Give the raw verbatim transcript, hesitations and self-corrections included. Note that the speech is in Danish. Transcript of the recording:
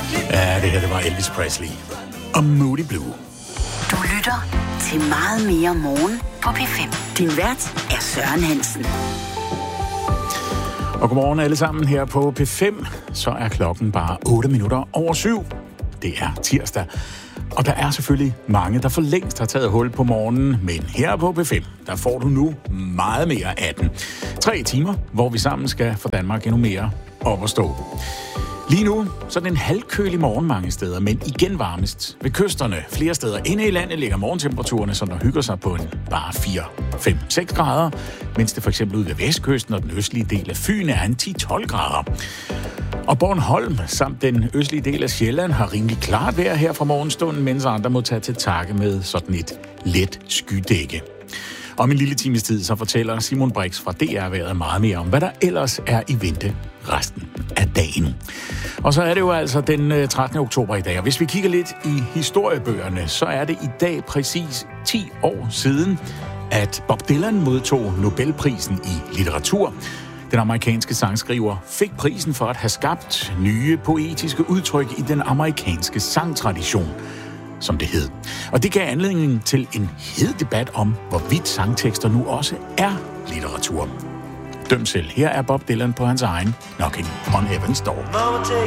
Ja, det her det var Elvis Presley og Moody Blue. Du lytter til Meget Mere Morgen på P fem. Din vært er Søren Hansen. Og godmorgen alle sammen her på P fem. Så er klokken bare otte minutter over syv. Det er tirsdag. Og der er selvfølgelig mange, der for længst har taget hul på morgenen. Men her på P fem, der får du nu meget mere af den. Tre timer, hvor vi sammen skal få Danmark endnu mere op at stå. Lige nu så er det en halvkølig morgen mange steder, men igen varmest ved kysterne. Flere steder inde i landet ligger morgentemperaturerne, som der hygger sig på en bare fire, fem, seks grader, mens det for eksempel ude ved vestkysten og den østlige del af Fyn er en ti til tolv grader. Og Bornholm samt den østlige del af Sjælland har rimelig klart vejr her fra morgenstunden, mens andre må tage til takke med sådan et let skydække. Om en lille times tid så fortæller Simon Brix fra D R-været meget mere om, hvad der ellers er i vente resten af dagen. Og så er det jo altså den trettende oktober i dag, og hvis vi kigger lidt i historiebøgerne, så er det i dag præcis ti år siden, at Bob Dylan modtog Nobelprisen i litteratur. Den amerikanske sangskriver fik prisen for at have skabt nye poetiske udtryk i den amerikanske sangtradition, som det hed. Og det gav anledning til en hed debat om, hvorvidt sangtekster nu også er litteratur. Døm selv. Her er Bob Dylan på hans egen Knocking on Heaven's Door. Mama, take